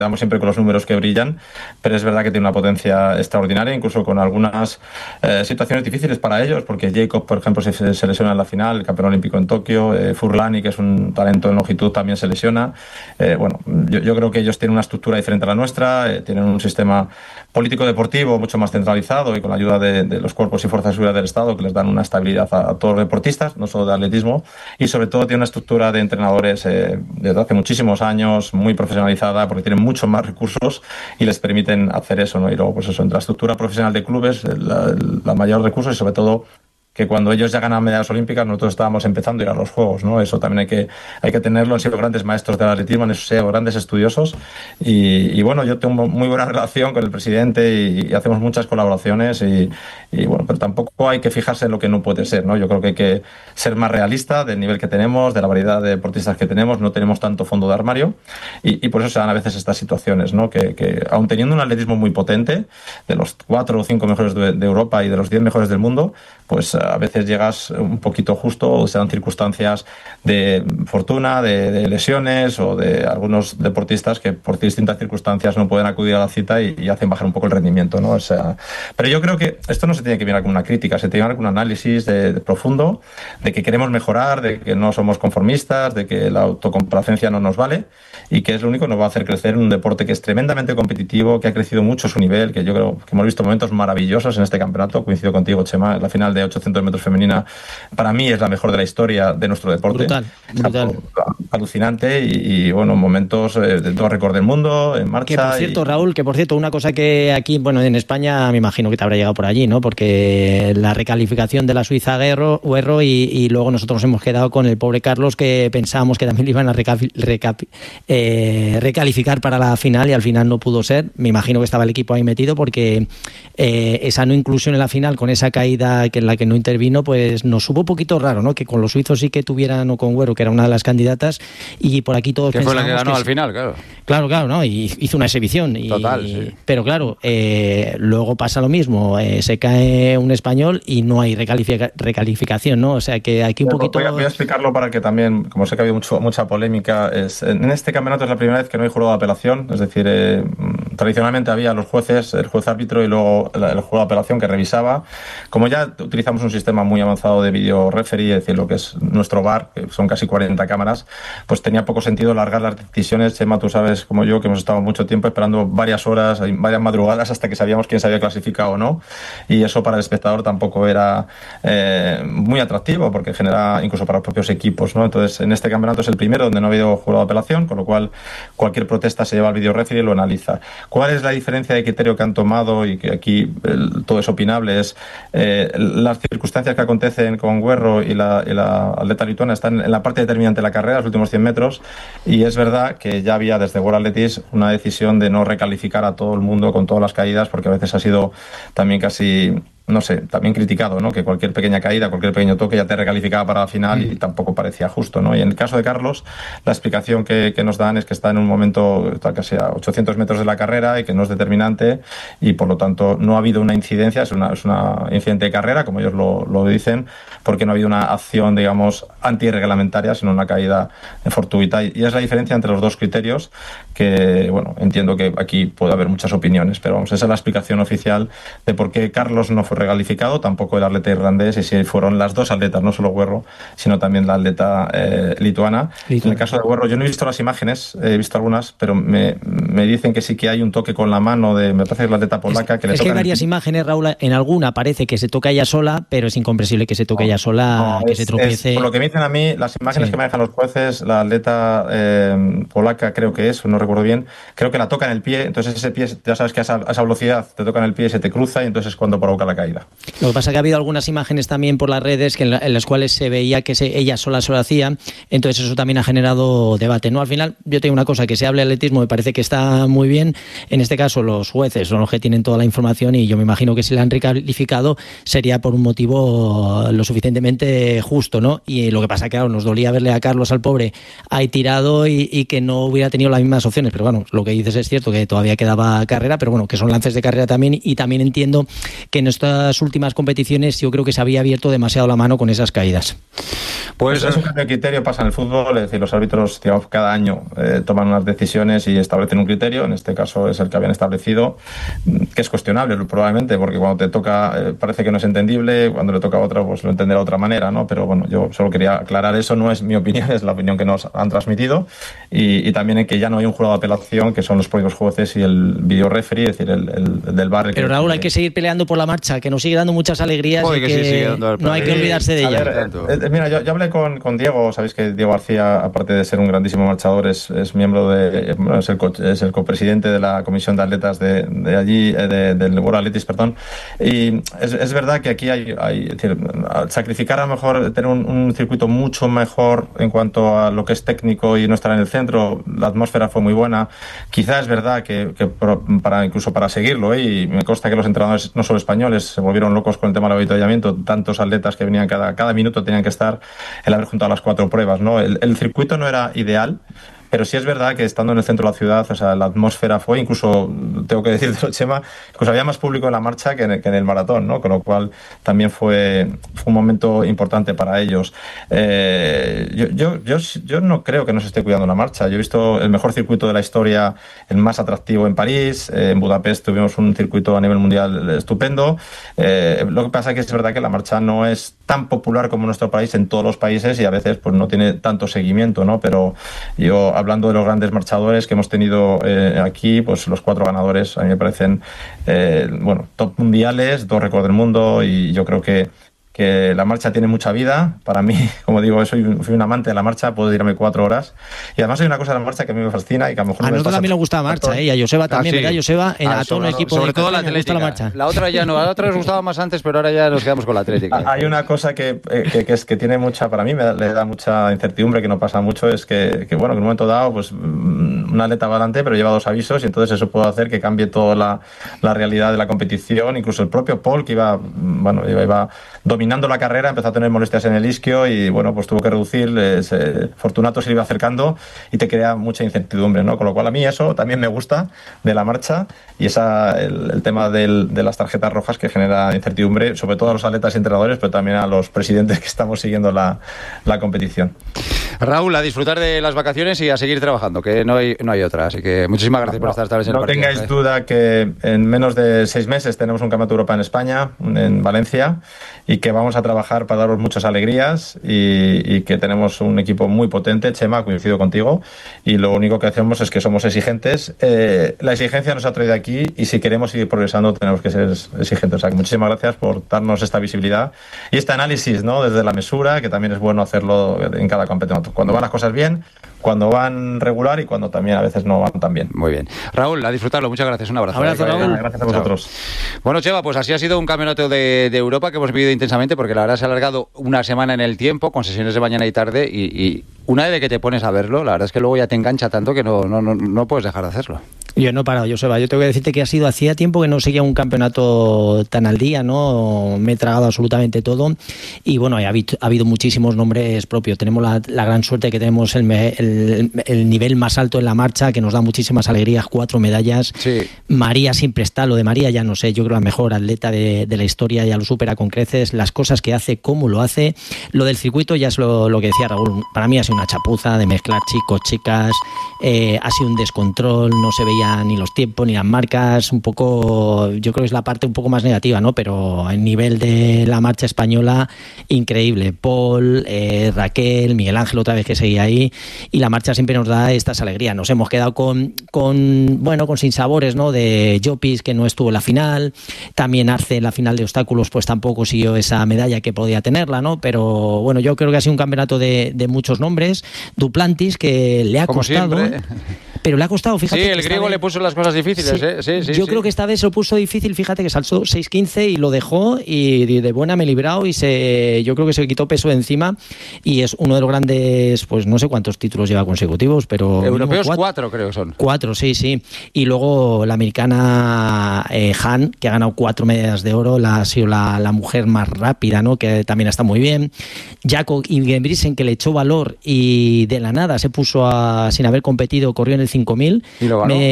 quedamos siempre con los números que brillan, pero es verdad que tiene una potencia extraordinaria, incluso con algunas situaciones difíciles para ellos, porque Jacob, por ejemplo, se lesiona en la final, el campeón olímpico en Tokio, Furlani, que es un talento en longitud, también se lesiona. Yo creo que ellos tienen una estructura diferente a la nuestra, tienen un sistema político-deportivo mucho más centralizado y con la ayuda de los cuerpos y fuerzas de seguridad del Estado, que les dan una estabilidad a todos los deportistas, no solo de atletismo, y sobre todo tiene una estructura de entrenadores desde hace muchísimos años, muy profesionalizada, porque tienen muchos más recursos y les permiten hacer eso, ¿no? Y luego, pues eso, entre la estructura profesional de clubes, la mayor recursos y sobre todo que cuando ellos ya ganan medallas olímpicas, nosotros estábamos empezando a ir a los Juegos, ¿no? Eso también hay que tenerlo. Han sido grandes maestros del atletismo, han sido grandes estudiosos y bueno, yo tengo muy buena relación con el presidente y hacemos muchas colaboraciones y bueno, pero tampoco hay que fijarse en lo que no puede ser, ¿no? Yo creo que hay que ser más realista del nivel que tenemos, de la variedad de deportistas que tenemos, no tenemos tanto fondo de armario y por eso se dan a veces estas situaciones, ¿no? Que aun teniendo un atletismo muy potente, de los 4 o 5 mejores de Europa y de los 10 mejores del mundo, pues a veces llegas un poquito justo o se dan circunstancias de fortuna, de lesiones o de algunos deportistas que por distintas circunstancias no pueden acudir a la cita y hacen bajar un poco el rendimiento, ¿no? O sea, pero yo creo que esto no se tiene que mirar con una crítica, se tiene que mirar con un análisis de profundo, de que queremos mejorar, de que no somos conformistas, de que la autocomplacencia no nos vale y que es lo único que nos va a hacer crecer en un deporte que es tremendamente competitivo, que ha crecido mucho su nivel, que yo creo que hemos visto momentos maravillosos en este campeonato. Coincido contigo, Chema, la final de 800 metros femenina para mí es la mejor de la historia de nuestro deporte. Brutal. Alucinante y bueno, momentos de todo récord del mundo en marcha. Que por cierto, Raúl, una cosa que aquí, bueno, en España me imagino que te habrá llegado por allí, ¿no? Porque la recalificación de la Suiza Guerro y luego nosotros nos hemos quedado con el pobre Carlos, que pensábamos que también le iban a recalificar para la final y al final no pudo ser. Me imagino que estaba el equipo ahí metido porque esa no inclusión en la final con esa caída en la que no intervino, pues nos supo un poquito raro, ¿no? Que con los suizos sí que tuvieran, o con Güero, que era una de las candidatas, y por aquí todos pensábamos que fue la que ganó al final, claro. Claro, ¿no? Y hizo una exhibición. Total, sí. Pero claro, luego pasa lo mismo, se cae un español y no hay recalificación, ¿no? O sea que aquí un poquito... Voy a explicarlo para que también, como sé que ha habido mucha polémica, en este campeonato es la primera vez que no hay jurado de apelación, es decir, tradicionalmente había los jueces, el juez árbitro y luego el jurado de apelación que revisaba. Como ya utilizamos un sistema muy avanzado de video referee, es decir, lo que es nuestro VAR, que son casi 40 cámaras, pues tenía poco sentido largar las decisiones. Chema, tú sabes como yo que hemos estado mucho tiempo esperando varias horas, varias madrugadas hasta que sabíamos quién se había clasificado o no, y eso para el espectador tampoco era muy atractivo porque genera incluso para los propios equipos, ¿no? Entonces en este campeonato es el primero donde no ha habido jurado de apelación, con lo cual cualquier protesta se lleva al video referee y lo analiza. ¿Cuál es la diferencia de criterio que han tomado? Y que aquí todo es opinable, es las circunstancias que acontecen con Güerro y la atleta lituana están en la parte determinante de la carrera, los últimos 100 metros, y es verdad que ya había desde World Athletics una decisión de no recalificar a todo el mundo con todas las caídas, porque a veces ha sido también casi... no sé, también criticado, ¿no? Que cualquier pequeña caída, cualquier pequeño toque ya te recalificaba para la final y tampoco parecía justo, ¿no? Y en el caso de Carlos, la explicación que nos dan es que está en un momento casi a 800 metros de la carrera y que no es determinante y por lo tanto no ha habido una incidencia, es una incidente de carrera, como ellos lo dicen, porque no ha habido una acción, digamos, antirreglamentaria, sino una caída fortuita. Y es la diferencia entre los dos criterios que, bueno, entiendo que aquí puede haber muchas opiniones, pero vamos, esa es la explicación oficial de por qué Carlos no fue recalificado, tampoco el atleta irlandés, y si fueron las dos atletas, no solo Güerro, sino también la atleta lituana. En el caso de Güerro, yo no he visto las imágenes, he visto algunas, pero me dicen que sí que hay un toque con la mano de, me parece que es la atleta polaca, que le toca. Es que hay varias imágenes, Raúl, en alguna parece que se toca ella sola, pero es incomprensible que se toque ella sola, que se tropiece. Por lo que me dicen a mí, las imágenes que manejan los jueces, la atleta polaca creo que es, no recuerdo bien, creo que la toca en el pie, entonces ese pie, ya sabes que a esa velocidad te toca en el pie y se te cruza y entonces es cuando provoca la caída. Lo que pasa es que ha habido algunas imágenes también por las redes que en las cuales se veía que ella sola se lo hacía, entonces eso también ha generado debate, ¿no? Al final, yo tengo una cosa, que se hable de atletismo me parece que está muy bien, en este caso los jueces son los que tienen toda la información y yo me imagino que si la han recalificado sería por un motivo lo suficientemente justo, ¿no? Y lo que pasa es que claro, nos dolía verle a Carlos, al pobre, ahí tirado y que no hubiera tenido las mismas opciones, pero bueno, lo que dices es cierto, que todavía quedaba carrera, pero bueno, que son lances de carrera también, y también entiendo que en estas últimas competiciones yo creo que se había abierto demasiado la mano con esas caídas. Pues es un cambio de criterio, pasa en el fútbol, es decir, los árbitros, digamos, cada año toman unas decisiones y establecen un criterio, en este caso es el que habían establecido, que es cuestionable probablemente, porque cuando te toca parece que no es entendible, cuando le toca a otra pues lo entenderá de otra manera, ¿no? Pero bueno, yo solo quería aclarar eso, no es mi opinión, es la opinión que nos han transmitido, y también en que ya no hay un jurado de apelación, que son los propios jueces y el video referee, es decir, el del VAR. Pero Raúl, hay que seguir peleando por la marcha, que nos sigue dando muchas alegrías y que no hay que olvidarse de ella. Mira, yo hablé con Diego, sabéis que Diego García, aparte de ser un grandísimo marchador, es miembro es el copresidente de la comisión de atletas de allí, del World Athletics, perdón, y es verdad que aquí hay es decir, sacrificar a lo mejor tener un circuito mucho mejor en cuanto a lo que es técnico y no estar en el centro, la atmósfera fue muy buena, quizás es verdad que incluso para seguirlo, y me consta que los entrenadores, no solo españoles, se volvieron locos con el tema del avituallamiento, tantos atletas que venían cada minuto tenían que estar el haber juntado las 4 pruebas, ¿no? El circuito no era ideal, pero sí es verdad que estando en el centro de la ciudad, o sea, la atmósfera fue, incluso, tengo que decirte, Chema, pues había más público en la marcha que en el maratón, ¿no? Con lo cual también fue un momento importante para ellos. Yo no creo que no se esté cuidando la marcha. Yo he visto el mejor circuito de la historia, el más atractivo en París, en Budapest tuvimos un circuito a nivel mundial estupendo. Lo que pasa es que es verdad que la marcha no es tan popular como en nuestro país en todos los países y a veces pues no tiene tanto seguimiento, ¿no? Pero yo, hablando de los grandes marchadores que hemos tenido aquí, pues los 4 ganadores a mí me parecen top mundiales, 2 récords del mundo, y yo creo que la marcha tiene mucha vida. Para mí, como digo, soy un amante de la marcha, puedo tirarme 4 horas. Y además hay una cosa de la marcha que a mí me fascina y que a lo mejor a nosotros también nos gusta la marcha, y a Joseba también, ¿verdad, Joseba? A todo el equipo, sobre todo la atlética. La marcha. La otra ya no, la otra nos gustaba más antes, pero ahora ya nos quedamos con la atlética. Hay una cosa que tiene mucha, para mí le da mucha incertidumbre, que no pasa mucho, es que en un momento dado, pues un atleta va adelante, pero lleva 2 avisos, y entonces eso puede hacer que cambie toda la realidad de la competición. Incluso el propio Paul, que iba dominando la carrera, empezó a tener molestias en el isquio y pues tuvo que reducir. Fortunato se le iba acercando y te crea mucha incertidumbre, ¿no? Con lo cual a mí eso también me gusta de la marcha, y el tema de las tarjetas rojas, que genera incertidumbre, sobre todo a los atletas y entrenadores, pero también a los presidentes que estamos siguiendo la competición. Raúl, a disfrutar de las vacaciones y a seguir trabajando, que no hay otra. Así que muchísimas gracias por estar esta vez en el partido. No tengáis duda que en menos de 6 meses tenemos un Campeonato de Europa en España, en Valencia, y que vamos a trabajar para daros muchas alegrías, y que tenemos un equipo muy potente. Chema, coincido contigo, y lo único que hacemos es que somos exigentes. La exigencia nos ha traído aquí, y si queremos seguir progresando tenemos que ser exigentes. O sea, que muchísimas gracias por darnos esta visibilidad y este análisis, ¿no? Desde la mesura, que también es bueno hacerlo en cada campeonato, cuando van las cosas bien, cuando van regular y cuando también a veces no van tan bien. Muy bien. Raúl, a disfrutarlo. Muchas gracias. Un abrazo. Raúl. Gracias a vosotros. Bueno, Cheva, pues así ha sido un campeonato de Europa que hemos vivido intensamente, porque la verdad se ha alargado una semana en el tiempo, con sesiones de mañana y tarde, y una vez que te pones a verlo, la verdad es que luego ya te engancha tanto que no puedes dejar de hacerlo. Yo no he parado, Joseba. Yo tengo que decirte que hacía tiempo que no seguía un campeonato tan al día, ¿no? Me he tragado absolutamente todo, y bueno, ha habido muchísimos nombres propios. Tenemos la gran suerte que tenemos el nivel más alto en la marcha, que nos da muchísimas alegrías, 4 medallas. Sí. María siempre está, lo de María ya no sé, yo creo la mejor atleta de la historia, ya lo supera con creces, las cosas que hace, cómo lo hace. Lo del circuito ya es lo que decía Raúl, para mí ha sido una chapuza de mezclar chicos, chicas, ha sido un descontrol, no se veía ni los tiempos ni las marcas, un poco, yo creo que es la parte un poco más negativa, ¿no? Pero el nivel de la marcha española, increíble. Paul, Raquel, Miguel Ángel otra vez que seguía ahí, y la marcha siempre nos da estas alegrías. Nos hemos quedado con sinsabores, ¿no? De Llopis, que no estuvo en la final, también Arce en la final de obstáculos pues tampoco siguió esa medalla que podía tenerla, ¿no? Pero bueno, yo creo que ha sido un campeonato de muchos nombres. Duplantis, que le ha costado, pero le ha costado, fíjate. Sí, el griego le puso las cosas difíciles, sí. Yo creo que esta vez se lo puso difícil, fíjate que saltó 6.15 y lo dejó, y de buena me he librado, y yo creo que se quitó peso de encima, y es uno de los grandes, pues no sé cuántos títulos lleva consecutivos, pero europeos 4 creo que son. 4, sí. Y luego la americana Han, que ha ganado 4 medallas de oro, ha sido la mujer más rápida, ¿no? Que también está muy bien. Jakob Ingebrigtsen, que le echó valor y de la nada se puso sin haber competido, corrió en el 5.000. Y lo ganó.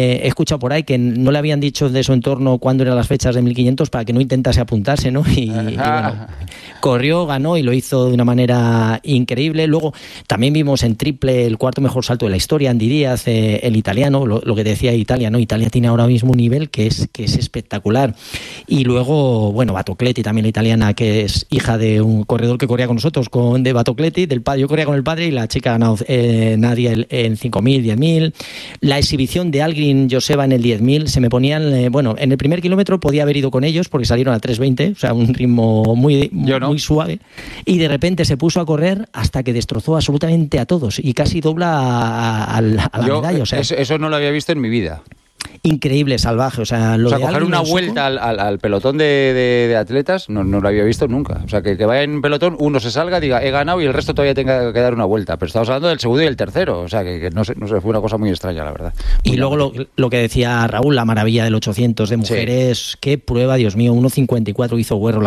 he escuchado por ahí que no le habían dicho de su entorno cuándo eran las fechas de 1500 para que no intentase apuntarse, ¿no? Y bueno, corrió, ganó y lo hizo de una manera increíble. Luego también vimos en triple el cuarto mejor salto de la historia, Andy Díaz, el italiano, lo que decía Italia, ¿no? Italia tiene ahora mismo un nivel que es espectacular. Y luego, bueno, Batocletti, también la italiana, que es hija de un corredor que corría con nosotros, de Batocletti, del padre. Yo corría con el padre y la chica ha ganado Nadia en 5.000, 10.000. La exhibición de Algin Joseba en el 10.000 se me ponían, bueno, en el primer kilómetro podía haber ido con ellos porque salieron a 3.20, o sea, un ritmo muy suave, y de repente se puso a correr hasta que destrozó absolutamente a todos y casi dobla a la medalla. O sea, eso no lo había visto en mi vida. Increíble, salvaje. O sea, coger una vuelta al pelotón de atletas no lo había visto nunca. O sea, que vaya en pelotón, uno se salga, diga, he ganado y el resto todavía tenga que dar una vuelta. Pero estamos hablando del segundo y el tercero. O sea, que no sé, fue una cosa muy extraña, la verdad. Y luego lo que decía Raúl, la maravilla del 800 de mujeres. Sí. Qué prueba, Dios mío, 1.54 hizo Guerro,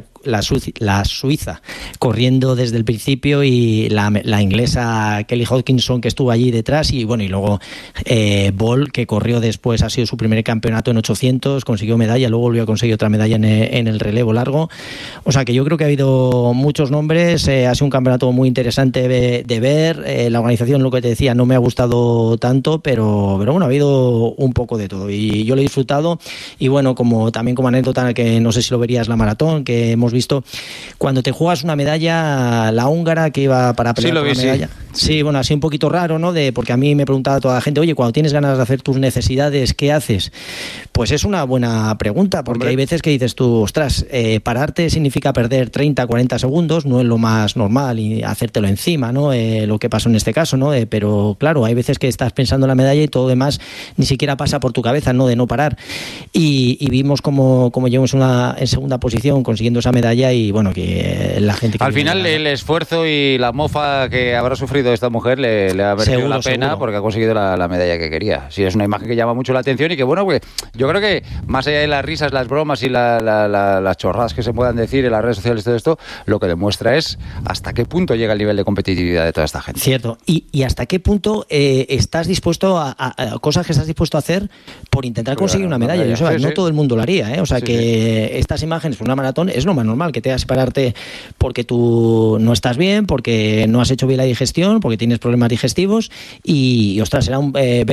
la suiza, corriendo desde el principio, y la inglesa Kelly Hodgkinson, que estuvo allí detrás, y bueno, y luego Ball, que corrió después, ha sido su primer campeonato en 800, consiguió medalla, luego volvió a conseguir otra medalla en el relevo largo. O sea que yo creo que ha habido muchos nombres, ha sido un campeonato muy interesante de ver. La organización, lo que te decía, no me ha gustado tanto, pero bueno, ha habido un poco de todo y yo lo he disfrutado. Y bueno, también como anécdota, que no sé si lo verías, la maratón, que hemos visto cuando te juegas una medalla, la húngara que iba para pelear por la medalla. Sí, bueno, así un poquito raro, ¿no? Porque a mí me preguntaba toda la gente, oye, cuando tienes ganas de hacer tus necesidades, ¿qué haces? Pues es una buena pregunta, porque hay veces que dices tú, ostras, pararte significa perder 30, 40 segundos, no es lo más normal, y hacértelo encima, ¿no? Lo que pasó en este caso, ¿no? Pero claro, hay veces que estás pensando en la medalla y todo lo demás ni siquiera pasa por tu cabeza, ¿no? De no parar. Y vimos como llegamos en segunda posición consiguiendo esa medalla, y bueno, que la gente... Al final el esfuerzo y la mofa que habrá sufrido esta mujer le ha merecido la pena, porque ha conseguido la medalla que quería. Sí, es una imagen que llama mucho la atención y que, bueno, pues yo creo que más allá de las risas, las bromas y las chorradas que se puedan decir en las redes sociales, todo esto, lo que demuestra es hasta qué punto llega el nivel de competitividad de toda esta gente. Cierto. Y hasta qué punto estás dispuesto a cosas que estás dispuesto a hacer por intentar conseguir una medalla. No todo el mundo lo haría, ¿eh? O sea, estas imágenes por una maratón es lo más normal, que te hagas separarte porque tú no estás bien, porque no has hecho bien la digestión, porque tienes problemas digestivos, y ostras, era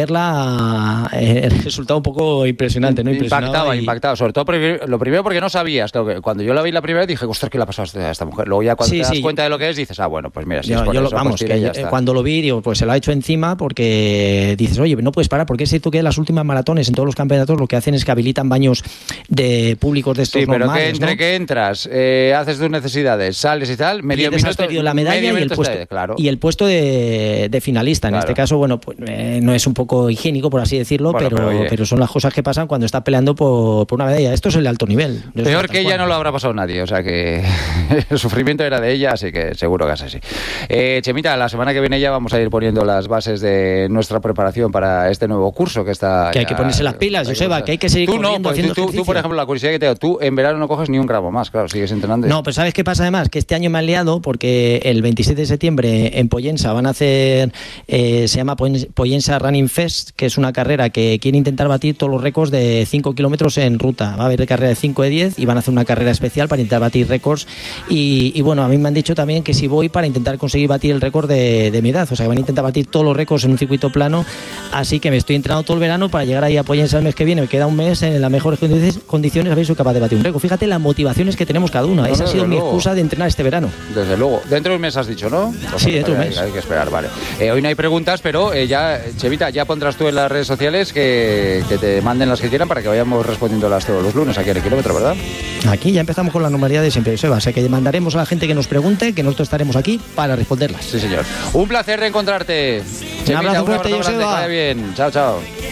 verla el resultado un poco impresionante, ¿no? Impactaba, sobre todo lo primero porque no sabías. Cuando yo la vi la primera vez dije, ostras, ¿qué le ha pasado a esta mujer? Luego ya cuando te das cuenta de lo que es, dices, bueno, pues mira, si es por eso, cuando lo vi, digo, pues se lo ha hecho encima, porque dices, oye, no puedes parar, porque es cierto que las últimas maratones en todos los campeonatos lo que hacen es que habilitan baños de públicos de estos normales. Sí, pero que entre que entras, haces tus necesidades, sales y tal, medio minuto, has perdido la medalla y el puesto de finalista. En este caso, bueno, pues no es un poco higiénico, por así decirlo, pero son las cosas que pasan cuando estás peleando por una medalla. Esto es el alto nivel. Peor que ella no lo habrá pasado nadie, o sea que el sufrimiento era de ella, así que seguro que es así. Chemita, la semana que viene ya vamos a ir poniendo las bases de nuestra preparación para este nuevo curso que está... Que hay que ponerse las pilas, Joseba, que hay que seguir corriendo, haciendo ejercicio. Tú, por ejemplo, la curiosidad que te doy, tú en verano no coges ni un gramo más, claro, sigues entrenando. No, pero ¿sabes qué pasa además? Que este año me han liado porque el 27 de septiembre en Pollensa van a hacer, se llama Pollensa Running Fest, que es una carrera que quiere intentar batir todos los récords de 5 kilómetros en ruta. Va a haber carrera de 5, de 10 y van a hacer una carrera especial para intentar batir récords. Y bueno, a mí me han dicho también que si voy para intentar conseguir batir el récord de mi edad, o sea que van a intentar batir todos los récords en un circuito plano, así que me estoy entrenando todo el verano para llegar ahí a Pollensa el mes que viene. Me queda un mes en las mejores condiciones, a ver si soy capaz de batir un récord. Fíjate las motivaciones que tenemos cada uno. Esa ha sido mi excusa de entrenar este verano. Desde luego. Dentro de un mes has dicho, ¿no? Pues sí, dentro de un mes. Hay que esperar, vale. Hoy no hay preguntas, pero ya, Chevita, ya pondrás tú en las redes sociales que te manden las que quieran para que vayamos respondiéndolas todos los lunes aquí en el kilómetro, ¿verdad? Aquí ya empezamos con la normalidad de siempre, Seba. O sea que mandaremos a la gente que nos pregunte, que nosotros estaremos aquí para responderlas. Sí, señor. Un placer de encontrarte. Un abrazo fuerte, Joseba. Que vaya bien. Chao, chao.